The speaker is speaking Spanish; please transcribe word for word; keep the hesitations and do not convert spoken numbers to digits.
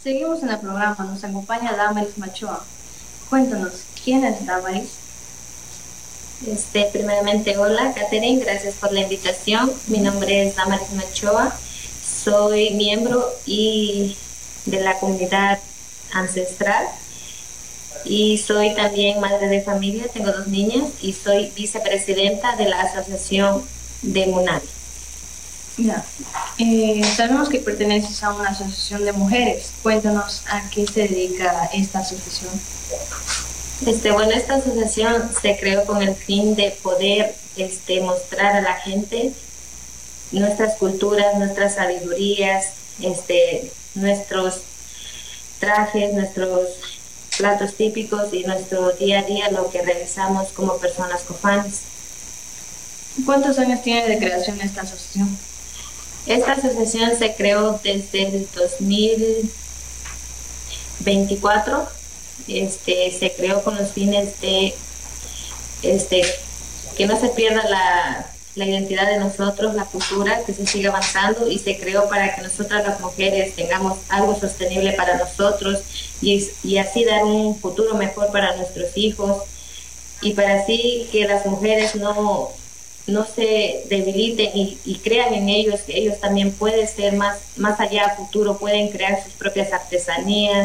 Seguimos en el programa, nos acompaña Damaris Machoa. Cuéntanos, ¿quién es Damaris? Este, primeramente, hola, Catherine, gracias por la invitación. Mi nombre es Damaris Machoa, soy miembro y de la comunidad ancestral y soy también madre de familia, tengo dos niñas y soy vicepresidenta de la asociación de Munal. Ya. Eh, sabemos que perteneces a una asociación de mujeres. Cuéntanos a qué se dedica esta asociación. Este, bueno, esta asociación se creó con el fin de poder este, mostrar a la gente nuestras culturas, nuestras sabidurías, este, nuestros trajes, nuestros platos típicos y nuestro día a día, lo que realizamos como personas cofanes. ¿Cuántos años tiene de creación esta asociación? Esta asociación se creó desde el dos mil veinticuatro, este, se creó con los fines de este, que no se pierda la, la identidad de nosotros, la cultura, que se siga avanzando, y se creó para que nosotras las mujeres tengamos algo sostenible para nosotros y, y así dar un futuro mejor para nuestros hijos y para así que las mujeres no, no se debiliten y, y crean en ellos, que ellos también pueden ser más, más allá a futuro, pueden crear sus propias artesanías,